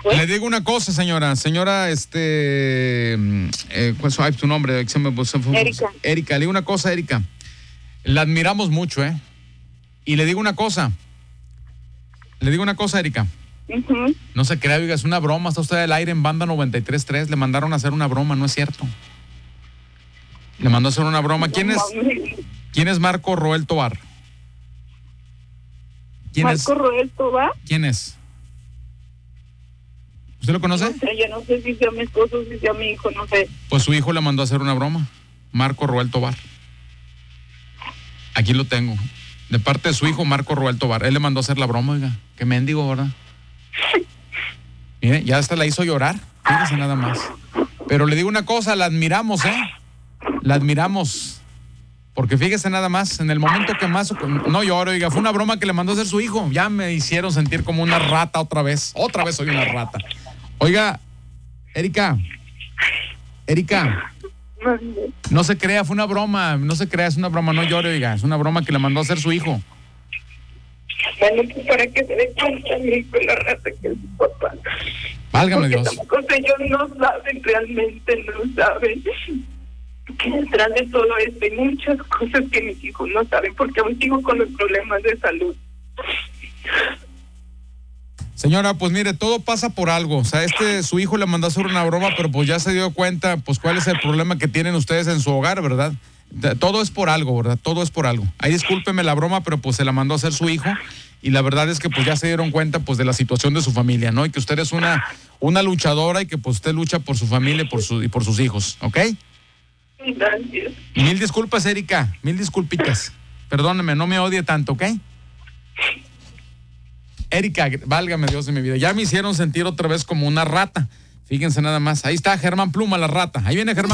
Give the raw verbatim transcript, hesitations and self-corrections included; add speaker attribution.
Speaker 1: fue.
Speaker 2: Le digo una cosa, señora. Señora, este... Eh, ¿Cuál es tu nombre?
Speaker 1: Erika.
Speaker 2: Erika, le digo una cosa, Erika. La admiramos mucho, ¿eh? Y le digo una cosa. Le digo una cosa, Erika.
Speaker 1: Uh-huh.
Speaker 2: No se crea, oiga, es una broma. Está usted al aire en Banda noventa y tres punto tres. Le mandaron a hacer una broma, no es cierto. Le mandó a hacer una broma. ¿Quién es? ¿Quién es Marco Roel Tobar? ¿Quién
Speaker 1: Marco
Speaker 2: es?
Speaker 1: Roel Tobar.
Speaker 2: ¿Quién es? ¿Usted lo conoce?
Speaker 1: No sé, yo no sé si sea mi esposo, si sea mi hijo, no sé.
Speaker 2: Pues su hijo le mandó a hacer una broma. Marco Roel Tobar. Aquí lo tengo. De parte de su hijo, Marco Roel Tobar. Él le mandó a hacer la broma, oiga. Qué mendigo, ¿verdad? Mire, ya hasta la hizo llorar. Fíjese nada más. Pero le digo una cosa, la admiramos, ¿eh? La admiramos. Porque fíjese nada más, en el momento que más... No lloro, oiga, fue una broma que le mandó a hacer su hijo. Ya me hicieron sentir como una rata otra vez. Otra vez soy una rata. Oiga, Erika. Erika. No se crea, fue una broma. No se crea, es una broma, no llore, oiga. Es una broma que le mandó a hacer su hijo.
Speaker 1: Bueno, pues para que se den cuenta, mi hijo, la rata que es su papá.
Speaker 2: Válgame Dios.
Speaker 1: Tampoco ellos no saben, realmente no saben que detrás de todo esto hay muchas cosas que mis hijos no saben, porque aún sigo con los problemas de salud.
Speaker 2: Señora, pues mire, todo pasa por algo. O sea, este, su hijo le mandó a hacer una broma, pero pues ya se dio cuenta, pues cuál es el problema que tienen ustedes en su hogar, ¿verdad? Todo es por algo, ¿verdad? Todo es por algo. Ahí discúlpeme la broma, pero pues se la mandó a hacer su hijo y la verdad es que pues ya se dieron cuenta pues de la situación de su familia, ¿no? Y que usted es una, una luchadora y que pues usted lucha por su familia y por, su, y por sus hijos, ¿ok?
Speaker 1: Gracias.
Speaker 2: Mil disculpas, Erika, mil disculpitas. Perdóneme, no me odie tanto, ¿ok? Erika, válgame Dios de mi vida. Ya me hicieron sentir otra vez como una rata. Fíjense nada más. Ahí está Germán Pluma, la rata. Ahí viene Germán.